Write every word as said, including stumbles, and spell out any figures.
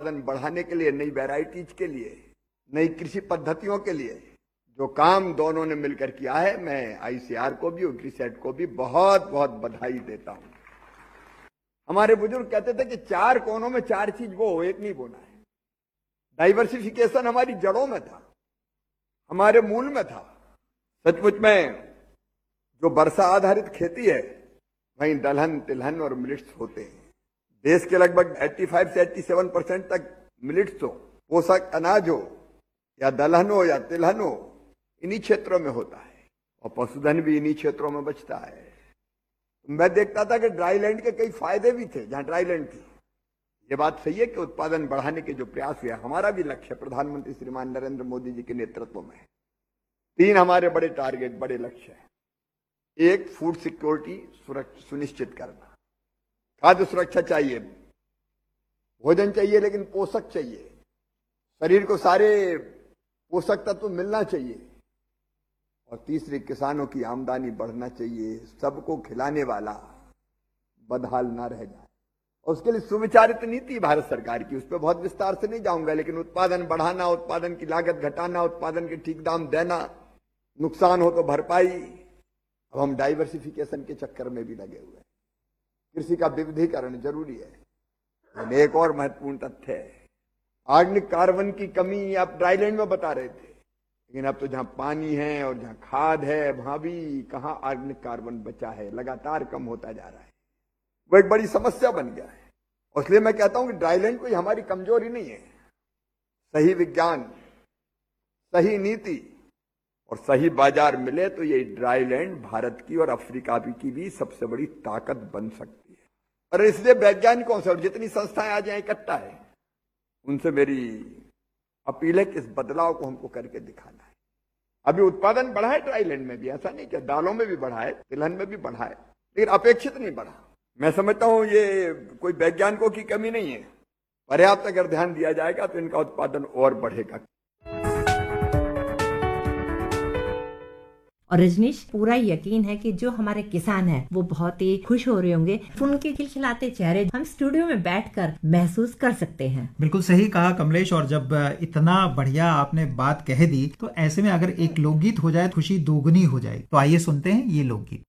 उत्पादन बढ़ाने के लिए, नई वैरायटीज के लिए, नई कृषि पद्धतियों के लिए जो काम दोनों ने मिलकर किया है, मैं आईसीआर को भी और ग्रीसेट को भी बहुत बहुत बधाई देता हूं। हमारे बुजुर्ग कहते थे कि चार कोनों में चार चीज बो, एक नहीं बोना है। डाइवर्सिफिकेशन हमारी जड़ों में था, हमारे मूल में था। सचमुच में जो वर्षा आधारित खेती है वहीं दलहन, तिलहन और मिलिट्स होते हैं। देश के लगभग पचासी से सत्तासी परसेंट तक मिलिट्स हो, पोषक अनाज हो, या दलहन हो या तिलहन हो, इन्हीं क्षेत्रों में होता है और पशुधन भी इन्हीं क्षेत्रों में बचता है। मैं देखता था कि ड्राई लैंड के कई फायदे भी थे जहां ड्राई लैंड थी। ये बात सही है कि उत्पादन बढ़ाने के जो प्रयास हुए, हमारा भी लक्ष्य प्रधानमंत्री श्रीमान नरेंद्र मोदी जी के नेतृत्व में तीन हमारे बड़े टारगेट, बड़े लक्ष्य हैं। एक, फूड सिक्योरिटी सुनिश्चित करना। खाद्य सुरक्षा चाहिए, भोजन चाहिए लेकिन पोषक चाहिए, शरीर को सारे पोषक तत्व मिलना चाहिए। और तीसरी, किसानों की आमदनी बढ़ना चाहिए, सबको खिलाने वाला बदहाल ना रह जाए। और उसके लिए सुविचारित नीति भारत सरकार की, उस पर बहुत विस्तार से नहीं जाऊंगा, लेकिन उत्पादन बढ़ाना, उत्पादन की लागत घटाना, उत्पादन के ठीक दाम देना, नुकसान हो तो भरपाई। अब हम डाइवर्सिफिकेशन के चक्कर में भी लगे हुए हैं। कृषि का विविधीकरण जरूरी है। लेकिन एक और महत्वपूर्ण तथ्य है, ऑर्गेनिक कार्बन की कमी आप ड्राईलैंड में बता रहे थे, लेकिन अब तो जहां पानी है और जहां खाद है वहां भी कहां ऑर्गेनिक कार्बन बचा है, लगातार कम होता जा रहा है। वो एक बड़ी समस्या बन गया है। और इसलिए मैं कहता हूं कि ड्राईलैंड कोई हमारी कमजोरी नहीं है। सही विज्ञान, सही नीति और सही बाजार मिले तो ये ड्राईलैंड भारत की और अफ्रीका की भी सबसे बड़ी ताकत बन सकती है। और इसलिए वैज्ञानिकों से और जितनी संस्थाएं आज यहाँ इकट्ठा है, उनसे मेरी अपील है कि इस बदलाव को हमको करके दिखाना है। अभी उत्पादन बढ़ा है ड्राईलैंड में भी, ऐसा नहीं कि दालों में भी बढ़ा है, तिलहन में भी बढ़ा है, लेकिन अपेक्षित नहीं बढ़ा। मैं समझता हूं ये कोई वैज्ञानिकों की कमी नहीं है। पर्याप्त अगर ध्यान दिया जाएगा तो इनका उत्पादन और बढ़ेगा। और रजनीश, पूरा यकीन है कि जो हमारे किसान हैं वो बहुत ही खुश हो रहे होंगे। उनके खिलखिलाते चेहरे हम स्टूडियो में बैठकर महसूस कर सकते हैं। बिल्कुल सही कहा कमलेश। और जब इतना बढ़िया आपने बात कह दी तो ऐसे में अगर एक लोकगीत हो जाए खुशी दोगुनी हो जाए। तो आइए सुनते हैं ये लोकगीत।